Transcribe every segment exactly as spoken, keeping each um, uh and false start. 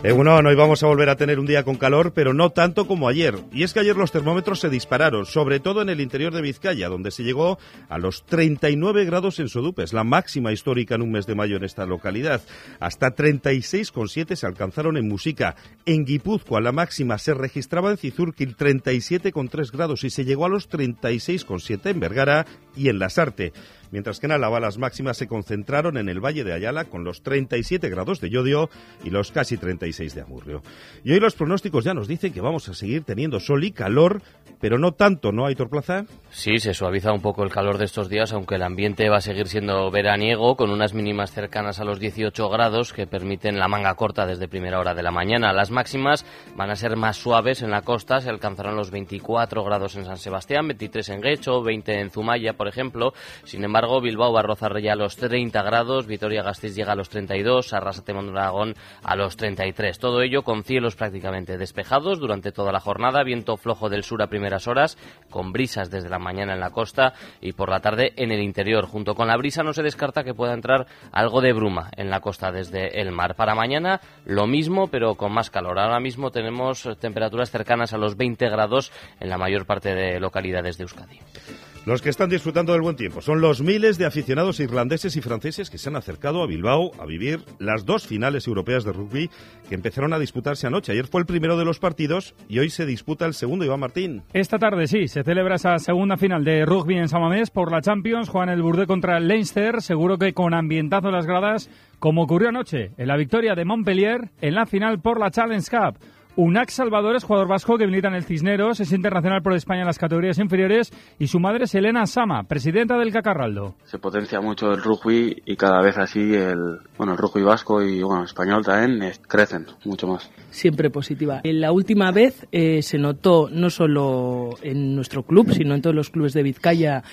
Egunon, hoy vamos a volver a tener un día con calor, pero no tanto como ayer. Y es que ayer los termómetros se dispararon, sobre todo en el interior de Vizcaya, donde se llegó a los treinta y nueve grados en Sodupes, la máxima histórica en un mes de mayo en esta localidad. Hasta treinta y seis coma siete se alcanzaron en Muxica. En Guipúzcoa la máxima se registraba en Cizurquil, treinta y siete coma tres grados, y se llegó a los treinta y seis coma siete en Vergara y en Lasarte. Mientras que en Álava las máximas se concentraron en el Valle de Ayala con los treinta y siete grados de Llodio y los casi treinta y seis de Amurrio. Y hoy los pronósticos ya nos dicen que vamos a seguir teniendo sol y calor, pero no tanto, ¿no, Aitor Plaza? Sí, se suaviza un poco el calor de estos días, aunque el ambiente va a seguir siendo veraniego, con unas mínimas cercanas a los dieciocho grados que permiten la manga corta desde primera hora de la mañana. Las máximas van a ser más suaves en la costa, se alcanzarán los veinticuatro grados en San Sebastián, veintitrés en Guecho, veinte en Zumaya, por ejemplo. Sin embargo, Bilbao va a rozar ya los treinta grados, Vitoria-Gasteiz llega a los treinta y dos, Arrasate-Mondragón a los treinta y tres. Todo ello con cielos prácticamente despejados durante toda la jornada, viento flojo del sur a primeras horas, con brisas desde la mañana en la costa y por la tarde en el interior. Junto con la brisa no se descarta que pueda entrar algo de bruma en la costa desde el mar. Para mañana lo mismo, pero con más calor. Ahora mismo tenemos temperaturas cercanas a los veinte grados en la mayor parte de localidades de Euskadi. Los que están disfrutando del buen tiempo son los miles de aficionados irlandeses y franceses que se han acercado a Bilbao a vivir las dos finales europeas de rugby que empezaron a disputarse anoche. Ayer fue el primero de los partidos y hoy se disputa el segundo, Iván Martín. Esta tarde sí, se celebra esa segunda final de rugby en San Mamés por la Champions. Juegan el Burdé contra el Leinster, seguro que con ambientazo en las gradas, como ocurrió anoche en la victoria de Montpellier en la final por la Challenge Cup. Unac Salvador es jugador vasco que milita en el Cisneros, es internacional por España en las categorías inferiores y su madre es Elena Sama, presidenta del Cacarraldo. Se potencia mucho el rugby y cada vez así el bueno el rugby vasco y bueno español también eh, crecen mucho más. Siempre positiva. La última vez eh, se notó no solo en nuestro club, sino en todos los clubes de Vizcaya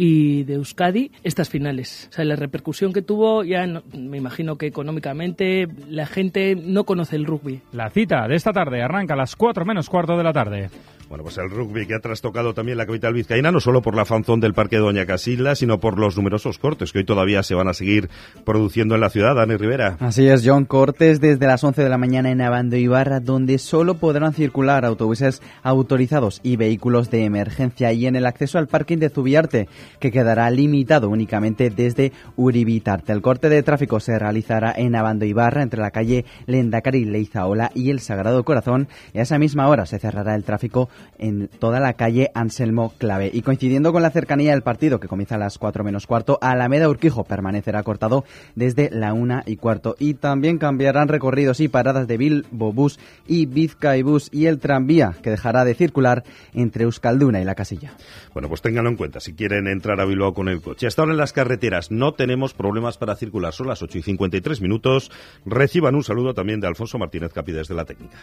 y de Euskadi estas finales. O sea, la repercusión que tuvo, ya no, me imagino que económicamente la gente no conoce el rugby. La cita de esta tarde arranca a las cuatro menos cuarto de la tarde. Bueno, pues el rugby que ha trastocado también la capital vizcaína, no solo por la fanzón del Parque de Doña Casilda, sino por los numerosos cortes que hoy todavía se van a seguir produciendo en la ciudad. Dani Rivera. Así es, John, cortes desde las once de la mañana en Abando y Barra, donde solo podrán circular autobuses autorizados y vehículos de emergencia, y en el acceso al parking de Zubiarte, que quedará limitado únicamente desde Uribitarte. El corte de tráfico se realizará en Abando y Barra, entre la calle Lendakari Leizaola y el Sagrado Corazón, y a esa misma hora se cerrará el tráfico en toda la calle Anselmo Clave. Y coincidiendo con la cercanía del partido, que comienza a las cuatro menos cuarto, Alameda Urquijo permanecerá cortado desde la una y cuarto. Y también cambiarán recorridos y paradas de Bilbo Bus y Bizkaibus y el tranvía, que dejará de circular entre Euskalduna y La Casilla. Bueno, pues ténganlo en cuenta si quieren entrar a Bilbao con el coche. Hasta ahora en las carreteras no tenemos problemas para circular. Son las ocho y cincuenta y tres minutos. Reciban un saludo también de Alfonso Martínez Capi desde la técnica.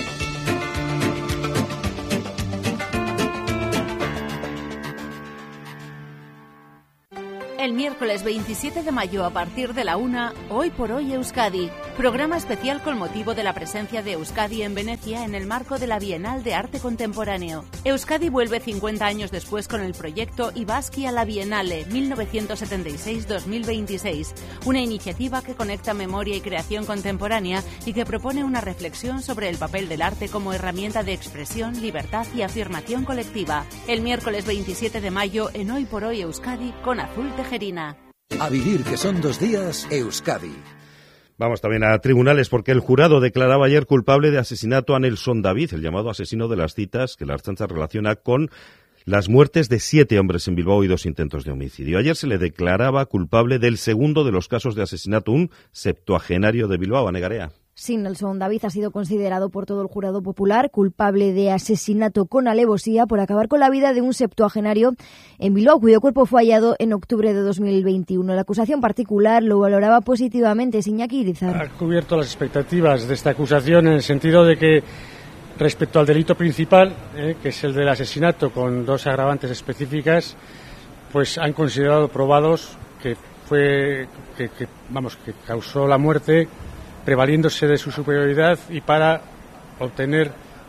El miércoles veintisiete de mayo a partir de la una, Hoy por Hoy Euskadi, programa especial con motivo de la presencia de Euskadi en Venecia en el marco de la Bienal de Arte Contemporáneo. Euskadi vuelve cincuenta años después con el proyecto Ibaski a la Bienale mil novecientos setenta y seis dos mil veintiséis, una iniciativa que conecta memoria y creación contemporánea y que propone una reflexión sobre el papel del arte como herramienta de expresión, libertad y afirmación colectiva. El miércoles veintisiete de mayo en Hoy por Hoy Euskadi con Azul Tejerina. A vivir, que son dos días, Euskadi. Vamos también a tribunales, porque el jurado declaraba ayer culpable de asesinato a Nelson David, el llamado asesino de las citas, que la Ertzaintza relaciona con las muertes de siete hombres en Bilbao y dos intentos de homicidio. Ayer se le declaraba culpable del segundo de los casos de asesinato, un septuagenario de Bilbao, Ane Garea. Sí, Nelson David ha sido considerado por todo el jurado popular culpable de asesinato con alevosía por acabar con la vida de un septuagenario en Bilbao, cuyo cuerpo fue hallado en octubre de dos mil veintiuno. La acusación particular lo valoraba positivamente. Iñaki Irizar. Ha cubierto las expectativas de esta acusación en el sentido de que respecto al delito principal, eh, que es el del asesinato con dos agravantes específicas, pues han considerado probados que fue que, que vamos que causó la muerte prevaliéndose de su superioridad y para obtener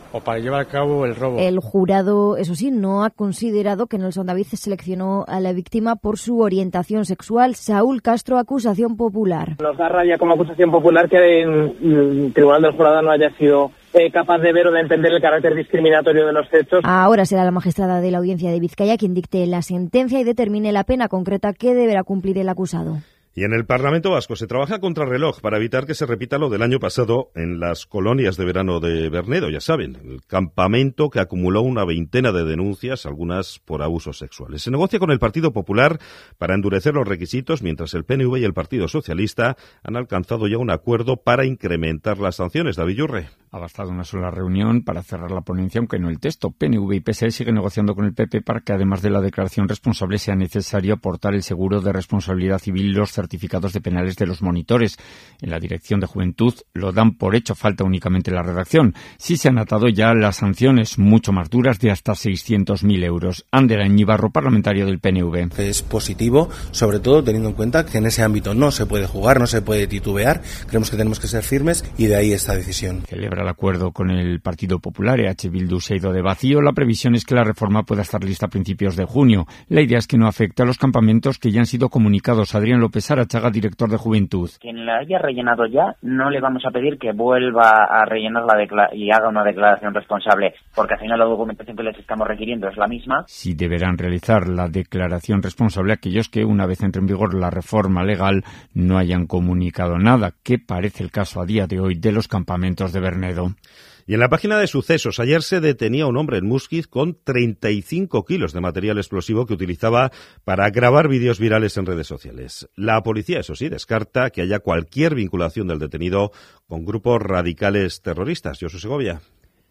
o para llevar a cabo el robo. El jurado, eso sí, no ha considerado que Nelson David seleccionó a la víctima por su orientación sexual. Saúl Castro, acusación popular. Nos da rabia como acusación popular que el Tribunal del Jurado no haya sido eh, capaz de ver o de entender el carácter discriminatorio de los hechos. Ahora será la magistrada de la Audiencia de Vizcaya quien dicte la sentencia y determine la pena concreta que deberá cumplir el acusado. Y en el Parlamento Vasco se trabaja contra reloj para evitar que se repita lo del año pasado en las colonias de verano de Bernedo, ya saben, el campamento que acumuló una veintena de denuncias, algunas por abusos sexuales. Se negocia con el Partido Popular para endurecer los requisitos, mientras el P N V y el Partido Socialista han alcanzado ya un acuerdo para incrementar las sanciones. David Yurre. Ha bastado una sola reunión para cerrar la ponencia, aunque no el texto. P N V y P S E siguen negociando con el P P para que, además de la declaración responsable, sea necesario aportar el seguro de responsabilidad civil y los certificados de penales de los monitores. En la Dirección de Juventud lo dan por hecho, falta únicamente la redacción. Sí se han atado ya las sanciones, mucho más duras, de hasta seiscientos mil euros. Ander Añibarro, parlamentario del P N V. Es positivo, sobre todo teniendo en cuenta que en ese ámbito no se puede jugar, no se puede titubear. Creemos que tenemos que ser firmes y de ahí esta decisión. Celebra el acuerdo con el Partido Popular. E H Bildu se ha ido de vacío. La previsión es que la reforma pueda estar lista a principios de junio. La idea es que no afecte a los campamentos que ya han sido comunicados. Adrián López Arachaga, director de Juventud. Quien la haya rellenado ya, no le vamos a pedir que vuelva a rellenar la decla- y haga una declaración responsable, porque al final la documentación que les estamos requiriendo es la misma. Sí deberán realizar la declaración responsable aquellos que, una vez entre en vigor la reforma legal, no hayan comunicado nada, que parece el caso a día de hoy de los campamentos de Bernedo. Y en la página de sucesos, ayer se detenía un hombre en Musquiz con treinta y cinco kilos de material explosivo que utilizaba para grabar vídeos virales en redes sociales. La policía, eso sí, descarta que haya cualquier vinculación del detenido con grupos radicales terroristas. Josu Segovia.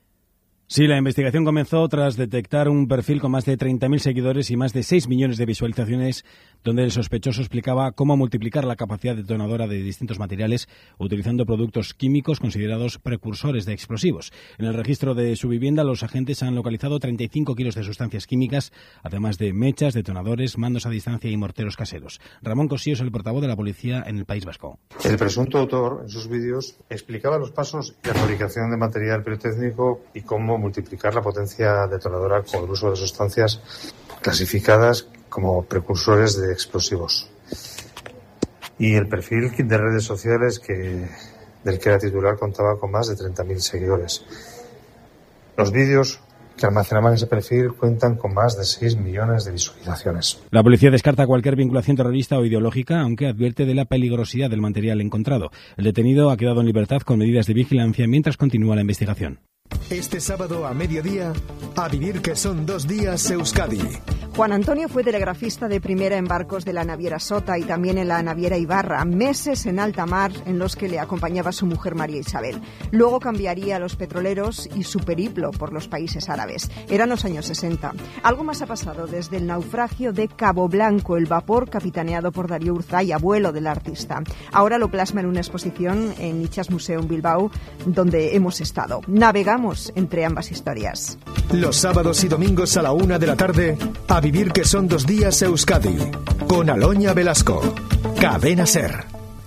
Sí, la investigación comenzó tras detectar un perfil con más de treinta mil seguidores y más de seis millones de visualizaciones, donde el sospechoso explicaba cómo multiplicar la capacidad detonadora de distintos materiales utilizando productos químicos considerados precursores de explosivos. En el registro de su vivienda, los agentes han localizado treinta y cinco kilos de sustancias químicas, además de mechas, detonadores, mandos a distancia y morteros caseros. Ramón Cosío es el portavoz de la policía en el País Vasco. El presunto autor, en sus vídeos, explicaba los pasos de fabricación de material pirotécnico y cómo multiplicar la potencia detonadora con el uso de sustancias clasificadas como precursores de explosivos. Y el perfil de redes sociales que, del que era titular contaba con más de treinta mil seguidores. Los vídeos que almacenaban ese perfil cuentan con más de seis millones de visualizaciones. La policía descarta cualquier vinculación terrorista o ideológica, aunque advierte de la peligrosidad del material encontrado. El detenido ha quedado en libertad con medidas de vigilancia mientras continúa la investigación. Este sábado a mediodía, a vivir que son dos días Euskadi. Juan Antonio fue telegrafista de primera en barcos de la naviera Sota y también en la naviera Ibarra, meses en alta mar en los que le acompañaba su mujer María Isabel. Luego cambiaría a los petroleros y su periplo por los países árabes. Eran los años sesenta. Algo más ha pasado desde el naufragio de Cabo Blanco, el vapor capitaneado por Darío Urzay, abuelo del artista. Ahora lo plasma en una exposición en Itxas Museum Bilbao, donde hemos estado. Navegamos entre ambas historias. Los sábados y domingos a la una de la tarde, a vivir que son dos días Euskadi, con Aloña Velasco, Cadena SER.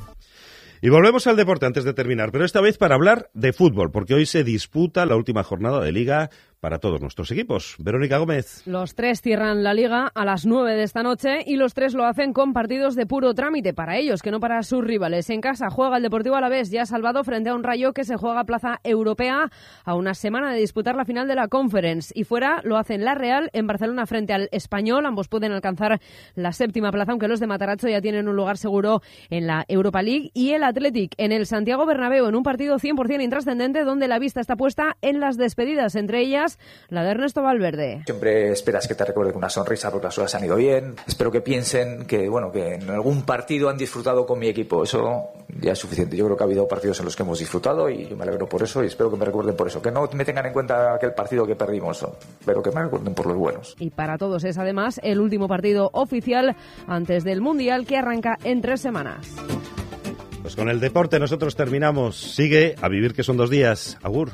Y volvemos al deporte antes de terminar, pero esta vez para hablar de fútbol, porque hoy se disputa la última jornada de Liga para todos nuestros equipos. Verónica Gómez. Los tres cierran la Liga a las nueve de esta noche y los tres lo hacen con partidos de puro trámite para ellos, que no para sus rivales. En casa juega el Deportivo Alavés, ya salvado frente a un Rayo que se juega plaza europea a una semana de disputar la final de la Conference. Y fuera lo hacen la Real en Barcelona frente al Español. Ambos pueden alcanzar la séptima plaza, aunque los de Matarazzo ya tienen un lugar seguro en la Europa League. Y el Athletic en el Santiago Bernabéu, en un partido cien por ciento intrascendente donde la vista está puesta en las despedidas, entre ellas la de Ernesto Valverde. Siempre esperas que te recuerde con una sonrisa porque las cosas han ido bien. Espero que piensen que, bueno, que en algún partido han disfrutado con mi equipo. Eso ya es suficiente. Yo creo que ha habido partidos en los que hemos disfrutado y yo me alegro por eso y espero que me recuerden por eso. Que no me tengan en cuenta aquel partido que perdimos, pero que me recuerden por los buenos. Y para todos es además el último partido oficial antes del Mundial, que arranca en tres semanas. Pues con el deporte nosotros terminamos. Sigue a vivir que son dos días. Agur.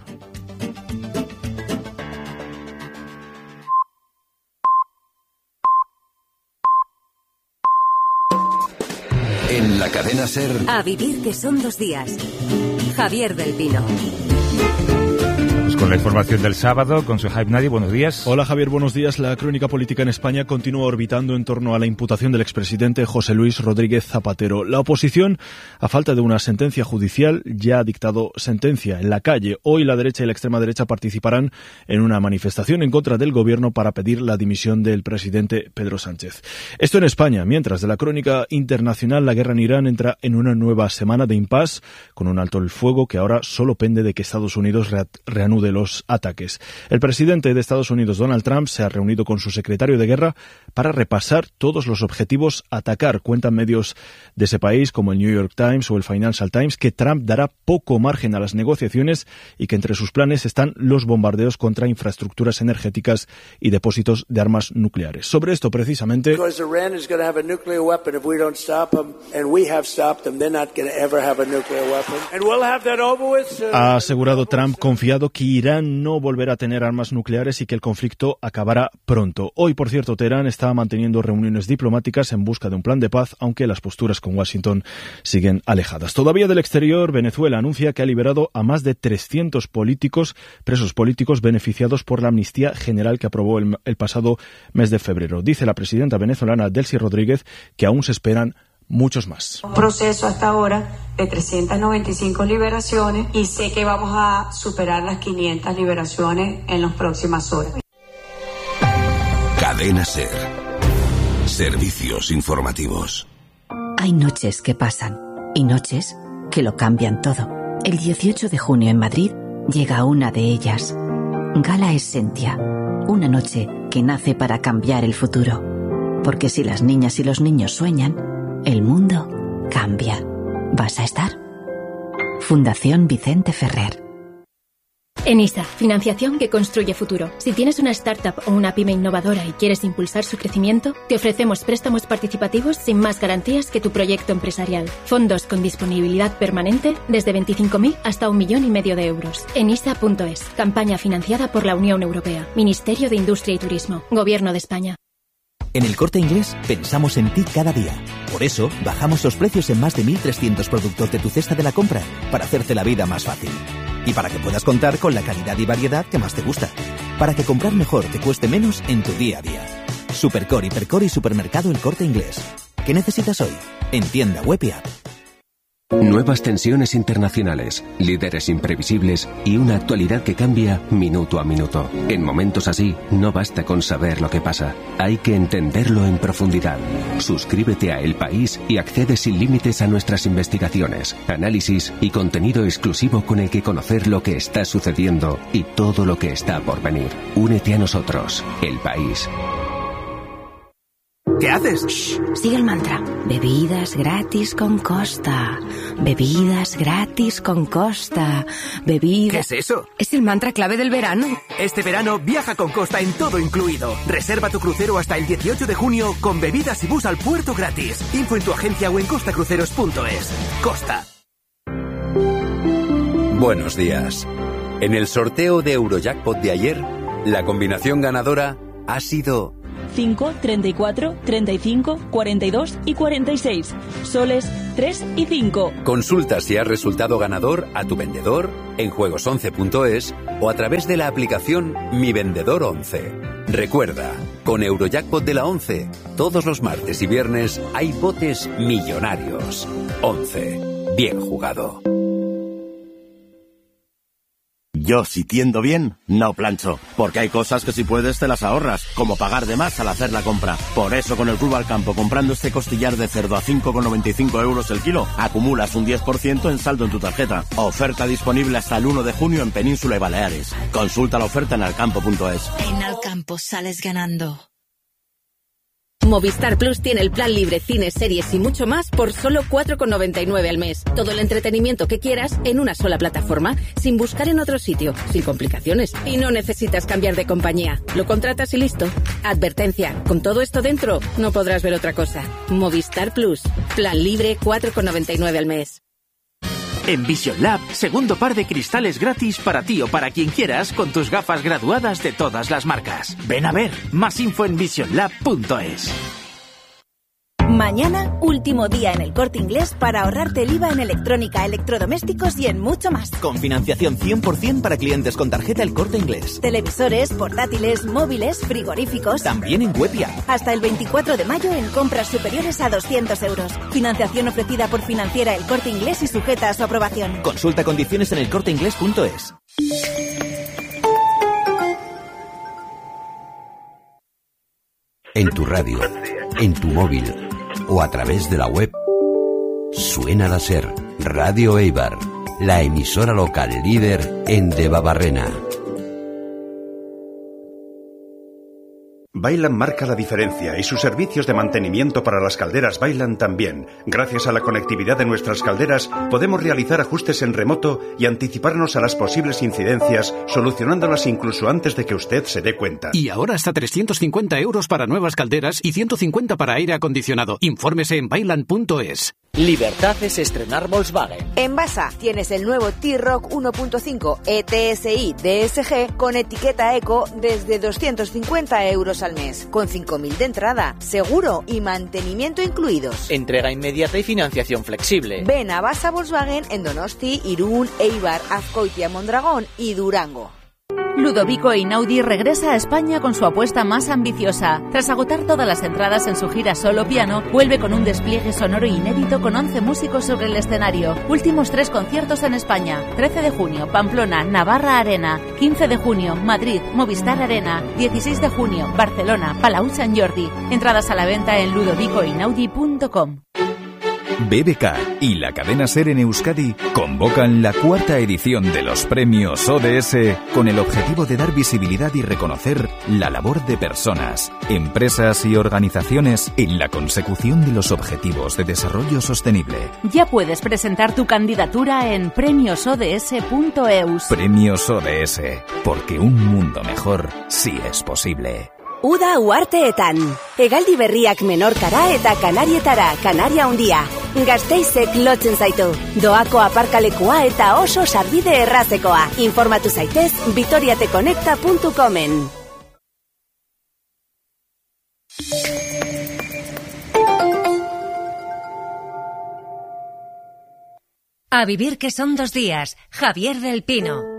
En la cadena SER. A vivir que son dos días. Javier del Pino. con la información del sábado, con su Hype Nadie. Buenos días. Hola Javier, buenos días. La crónica política en España continúa orbitando en torno a la imputación del expresidente José Luis Rodríguez Zapatero. La oposición, a falta de una sentencia judicial, ya ha dictado sentencia en la calle. Hoy la derecha y la extrema derecha participarán en una manifestación en contra del gobierno para pedir la dimisión del presidente Pedro Sánchez. Esto en España, mientras de la crónica internacional, la guerra en Irán entra en una nueva semana de impasse con un alto el fuego que ahora solo pende de que Estados Unidos re- reanude los ataques. El presidente de Estados Unidos, Donald Trump, se ha reunido con su secretario de guerra para repasar todos los objetivos a atacar. Cuentan medios de ese país como el New York Times o el Financial Times que Trump dará poco margen a las negociaciones y que entre sus planes están los bombardeos contra infraestructuras energéticas y depósitos de armas nucleares. Sobre esto precisamente ha asegurado Trump confiado que Irán no volverá a tener armas nucleares y que el conflicto acabará pronto. Hoy, por cierto, Teherán está manteniendo reuniones diplomáticas en busca de un plan de paz, aunque las posturas con Washington siguen alejadas. Todavía del exterior, Venezuela anuncia que ha liberado a más de trescientos políticos, presos políticos beneficiados por la amnistía general que aprobó el, el pasado mes de febrero. Dice la presidenta venezolana Delcy Rodríguez que aún se esperan muchos más. Un proceso hasta ahora de trescientas noventa y cinco liberaciones y sé que vamos a superar las quinientas liberaciones en las próximas horas. Cadena SER. Servicios informativos. Hay noches que pasan y noches que lo cambian todo. El dieciocho de junio en Madrid llega una de ellas. Gala Essentia. Una noche que nace para cambiar el futuro. Porque si las niñas y los niños sueñan, el mundo cambia. ¿Vas a estar? Fundación Vicente Ferrer. ENISA, financiación que construye futuro. Si tienes una startup o una pyme innovadora y quieres impulsar su crecimiento, te ofrecemos préstamos participativos sin más garantías que tu proyecto empresarial. Fondos con disponibilidad permanente desde veinticinco mil hasta un millón y medio de euros. enisa punto es. Campaña financiada por la Unión Europea. Ministerio de Industria y Turismo. Gobierno de España. En El Corte Inglés pensamos en ti cada día. Por eso, bajamos los precios en más de mil trescientos productos de tu cesta de la compra para hacerte la vida más fácil. Y para que puedas contar con la calidad y variedad que más te gusta. Para que comprar mejor te cueste menos en tu día a día. Supercore, Hipercore y Supermercado El Corte Inglés. ¿Qué necesitas hoy? En tienda, web y app. Nuevas tensiones internacionales, líderes imprevisibles y una actualidad que cambia minuto a minuto. En momentos así, no basta con saber lo que pasa, hay que entenderlo en profundidad. Suscríbete a El País y accede sin límites a nuestras investigaciones, análisis y contenido exclusivo con el que conocer lo que está sucediendo y todo lo que está por venir. Únete a nosotros, El País. ¿Qué haces? Shh, sigue el mantra. Bebidas gratis con Costa. Bebidas gratis con Costa. Bebidas... ¿Qué es eso? Es el mantra clave del verano. Este verano viaja con Costa en todo incluido. Reserva tu crucero hasta el dieciocho de junio con bebidas y bus al puerto gratis. Info en tu agencia o en costacruceros punto es. Costa. Buenos días. En el sorteo de Eurojackpot de ayer, la combinación ganadora ha sido... cinco, treinta y cuatro, treinta y cinco, cuarenta y dos y cuarenta y seis. Soles tres y cinco. Consulta si has resultado ganador a tu vendedor en juegos once punto es o a través de la aplicación Mi Vendedor once. Recuerda, con Eurojackpot de la once, todos los martes y viernes hay botes millonarios. once. Bien jugado. Yo, si tiendo bien, no plancho, porque hay cosas que si puedes te las ahorras, como pagar de más al hacer la compra. Por eso con el Club Alcampo, comprando este costillar de cerdo a cinco con noventa y cinco euros el kilo, acumulas un diez por ciento en saldo en tu tarjeta. Oferta disponible hasta el uno de junio en Península y Baleares. Consulta la oferta en alcampo punto es. En Alcampo sales ganando. Movistar Plus tiene el plan libre, cines, series y mucho más por solo cuatro con noventa y nueve al mes. Todo el entretenimiento que quieras en una sola plataforma, sin buscar en otro sitio, sin complicaciones. Y no necesitas cambiar de compañía. Lo contratas y listo. Advertencia, con todo esto dentro, no podrás ver otra cosa. Movistar Plus, plan libre, cuatro con noventa y nueve al mes. En Vision Lab, segundo par de cristales gratis para ti o para quien quieras con tus gafas graduadas de todas las marcas. Ven a ver, más info en vision lab punto es. Mañana, último día en El Corte Inglés para ahorrarte el I V A en electrónica, electrodomésticos y en mucho más. Con financiación cien por ciento para clientes con tarjeta El Corte Inglés. Televisores, portátiles, móviles, frigoríficos. También en web y app. Hasta el veinticuatro de mayo en compras superiores a doscientos euros. Financiación ofrecida por Financiera El Corte Inglés y sujeta a su aprobación. Consulta condiciones en elcorteinglés punto es. En tu radio, en tu móvil o a través de la web, suena la SER, Radio Eibar, la emisora local líder en Debabarrena. Vaillant marca la diferencia y sus servicios de mantenimiento para las calderas Vaillant también. Gracias a la conectividad de nuestras calderas, podemos realizar ajustes en remoto y anticiparnos a las posibles incidencias, solucionándolas incluso antes de que usted se dé cuenta. Y ahora hasta trescientos cincuenta euros para nuevas calderas y ciento cincuenta para aire acondicionado. Infórmese en vaillant punto es. Libertad es estrenar Volkswagen. En Basa tienes el nuevo T-Roc uno punto cinco E T S I D S G con etiqueta Eco desde doscientos cincuenta euros al mes, con cinco mil de entrada, seguro y mantenimiento incluidos. Entrega inmediata y financiación flexible. Ven a Basa Volkswagen en Donosti, Irún, Eibar, Azkoitia, Mondragón y Durango. Ludovico Einaudi regresa a España con su apuesta más ambiciosa. Tras agotar todas las entradas en su gira solo piano, vuelve con un despliegue sonoro inédito con once músicos sobre el escenario. Últimos tres conciertos en España. trece de junio, Pamplona, Navarra Arena. quince de junio, Madrid, Movistar Arena. dieciséis de junio, Barcelona, Palau Sant Jordi. Entradas a la venta en ludovico einaudi punto com. B B K y la cadena SER en Euskadi convocan la cuarta edición de los premios O D S con el objetivo de dar visibilidad y reconocer la labor de personas, empresas y organizaciones en la consecución de los objetivos de desarrollo sostenible. Ya puedes presentar tu candidatura en premios o d s punto e u s. Premios O D S, porque un mundo mejor sí es posible. Uda uarteetan. Hegaldi berriak menorkara eta kanarietara, Kanaria handia. Gasteizek lotzen zaitu. Doako aparkalekua eta oso sarbide errazekoa. Informatu zaitez vitoriateconecta punto comen. A vivir que son dos días. Javier del Pino.